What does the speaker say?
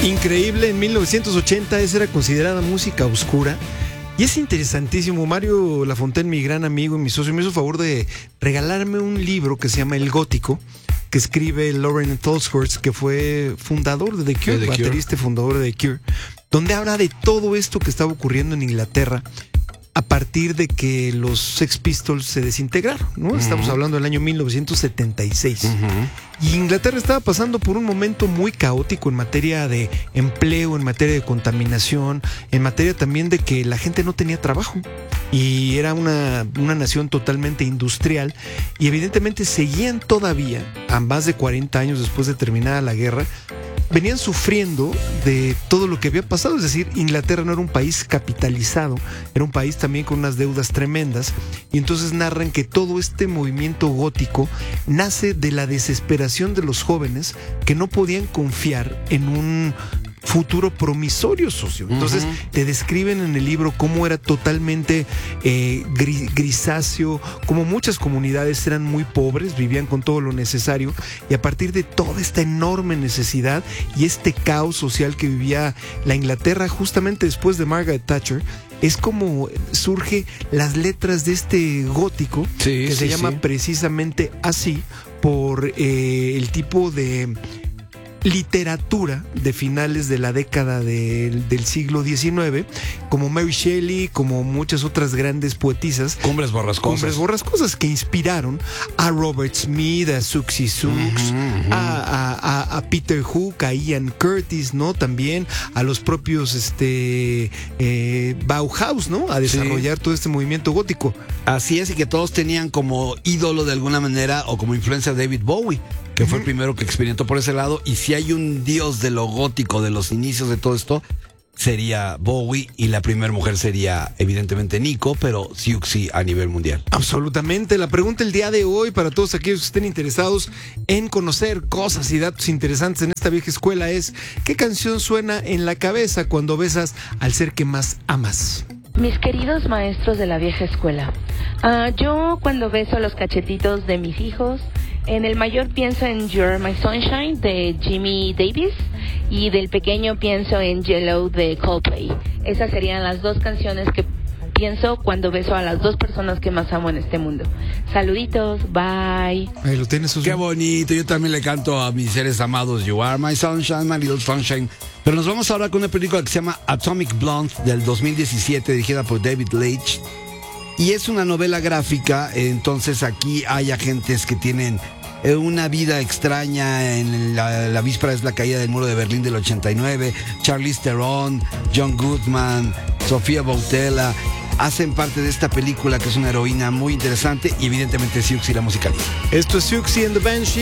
Increíble, en 1980 esa era considerada música oscura. Y es interesantísimo, Mario Lafontaine, mi gran amigo y mi socio, me hizo favor de regalarme un libro que se llama El Gótico, que escribe Lauren Tolsworth, que fue fundador de The Cure, baterista y fundador de The Cure, donde habla de todo esto que estaba ocurriendo en Inglaterra a partir de que los Sex Pistols se desintegraron, ¿no? Estamos hablando del año 1976. Y Inglaterra estaba pasando por un momento muy caótico en materia de empleo, en materia de contaminación, en materia también de que la gente no tenía trabajo. Y era una nación totalmente industrial y evidentemente seguían todavía, a más de 40 años después de terminada la guerra, venían sufriendo de todo lo que había pasado. Es decir, Inglaterra no era un país capitalizado, era un país también con unas deudas tremendas, y entonces narran que todo este movimiento gótico nace de la desesperación de los jóvenes que no podían confiar en un futuro promisorio, socio. Entonces te describen en el libro cómo era totalmente grisáceo, cómo muchas comunidades eran muy pobres, vivían con todo lo necesario, y a partir de toda esta enorme necesidad y este caos social que vivía la Inglaterra justamente después de Margaret Thatcher, es como surge las letras de este gótico, que se llama precisamente así por el tipo de literatura de finales de la década del siglo XIX, como Mary Shelley, como muchas otras grandes poetisas, Cumbres Borrascosas, que inspiraron a Robert Smith, a Siouxsie Sioux, a Peter Hook, a Ian Curtis, ¿no? También a los propios Bauhaus, ¿no? A desarrollar todo este movimiento gótico. Así es, y que todos tenían como ídolo de alguna manera o como influencia David Bowie, que fue el primero que experimentó por ese lado. Y si hay un dios de lo gótico, de los inicios de todo esto, sería Bowie, y la primera mujer sería evidentemente Nico, pero Siouxsie a nivel mundial. Absolutamente. La pregunta el día de hoy para todos aquellos que estén interesados en conocer cosas y datos interesantes en esta vieja escuela es: ¿qué canción suena en la cabeza cuando besas al ser que más amas? Mis queridos maestros de la vieja escuela, yo cuando beso los cachetitos de mis hijos, en el mayor pienso en You're My Sunshine de Jimmy Davis, y del pequeño pienso en Yellow de Coldplay. Esas serían las dos canciones que pienso cuando beso a las dos personas que más amo en este mundo. Saluditos, bye. Ahí lo tienes, Susi. Qué bonito, yo también le canto a mis seres amados You Are My Sunshine, My Little Sunshine. Pero nos vamos ahora con una película que se llama Atomic Blonde del 2017, dirigida por David Leitch, y es una novela gráfica. Entonces aquí hay agentes que tienen una vida extraña. En la víspera es la caída del muro de Berlín del 89. Charlize Theron, John Goodman, Sofía Boutella hacen parte de esta película, que es una heroína muy interesante, y evidentemente Siouxsie la musicaliza. Esto es Siouxsie and the Banshee.